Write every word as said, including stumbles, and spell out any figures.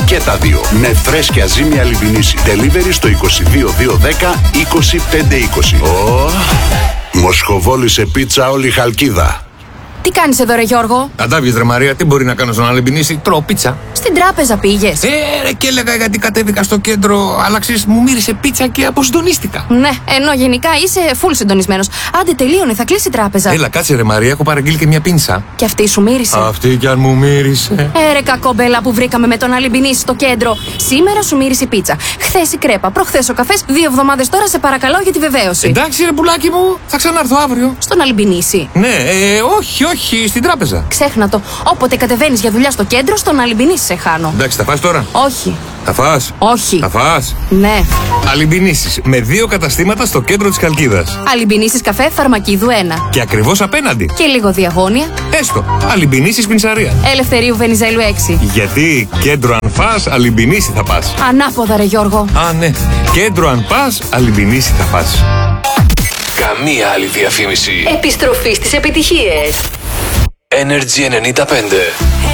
Και τα δύο. Με φρέσκια ζύμη Αλυμπινίση. Delivery στο είκοσι δύο δύο δέκα είκοσι πέντε είκοσι. Oh. Μοσχοβόλησε πίτσα όλη η Χαλκίδα. Τι κάνεις εδώ, ρε Γιώργο? Αντάβιες, ρε Μαρία, τι μπορεί να κάνω στον Αλυμπινίση? Τρώω πίτσα. Στην τράπεζα πήγες? Ε, ρε, και έλεγα γιατί κατέβηκα στο κέντρο, αλλά ξέρεις, μου μύρισε πίτσα και αποσυντονίστηκα. Ναι, ενώ γενικά είσαι full συντονισμένος. Άντε, τελείωνε, θα κλείσει η τράπεζα. Έλα, κάτσε, ρε Μαρία, έχω παραγγείλει και μια πίνσα. Και αυτή σου μύρισε? Αυτή κι αν μου μύρισε. Ε, ρε κακόμπελα που βρήκαμε με τον Αλυμπινίση στο κέντρο. Σήμερα σου μύρισε η πίτσα. Χθες η κρέπα, προχθές ο καφές. Δύο εβδομάδες τώρα σε παρακαλώ για τη βεβαίωση. Εντάξει, ρε πουλάκι μου, θα ξανάρθω αύριο. Στον Αλυμπινίση? Ναι, ε, όχι, όχι, στην τράπεζα. Ξέχνα το. Όποτε κατεβαίνεις για δουλειά στο κέντρο, στον Αλυμπινίση σε χάνω. Εντάξει, θα φας τώρα? Όχι. Θα φας? Όχι. Θα φας? Ναι. Αλυμπινίσεις με δύο καταστήματα στο κέντρο της Χαλκίδας. Αλυμπινίσεις καφέ Φαρμακίδου ένα. Και ακριβώς απέναντι. Και λίγο διαγώνια. Έστω. Αλυμπινίσεις Πινσαρία. Ελευθερίου Βενιζέλου έξι. Γιατί κέντρο αν φας, Αλυμπινίση θα πας. Ανάποδα, ρε Γιώργο. Α, ναι. Κέντρο αν πας, Αλυμπινίση θα πας. Καμία άλλη διαφήμιση. Επιστροφή στις επιτυχίες. Energy ενενήντα πέντε.